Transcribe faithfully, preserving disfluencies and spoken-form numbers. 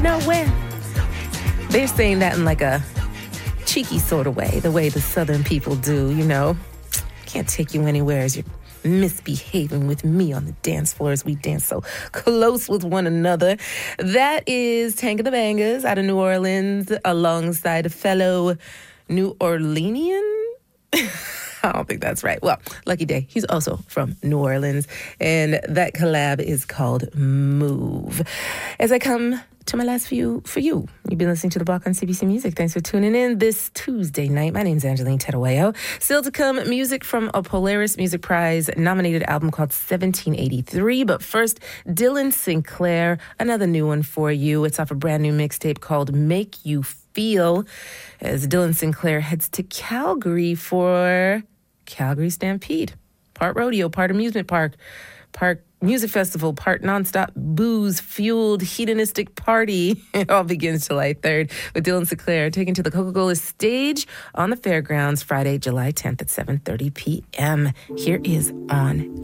nowhere. They're saying that in like a cheeky sort of way, the way the Southern people do, you know. Can't take you anywhere as you're misbehaving with me on the dance floor as we dance so close with one another. That is Tank of the Bangers out of New Orleans alongside a fellow New Orleanian. I don't think that's right. Well, Lucky Day, he's also from New Orleans, and that collab is called Move. As I come to my last few for you, you've been listening to The Block on C B C Music. Thanks for tuning in this Tuesday night. My name's Angeline Terueo. Still to come, music from a Polaris Music Prize nominated album called seventeen eighty-three. But first, Dylan Sinclair, another new one for you. It's off a brand new mixtape called Make You Feel, as Dylan Sinclair heads to Calgary for Calgary Stampede. Part rodeo, part amusement park, part music festival, part nonstop booze-fueled hedonistic party. It all begins July third with Dylan Sinclair taken to the Coca-Cola stage on the fairgrounds Friday, July tenth at seven thirty p.m. Here is On